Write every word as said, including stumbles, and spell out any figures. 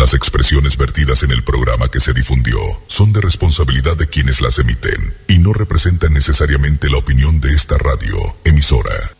Las expresiones vertidas en el programa que se difundió son de responsabilidad de quienes las emiten y no representan necesariamente la opinión de esta radio emisora.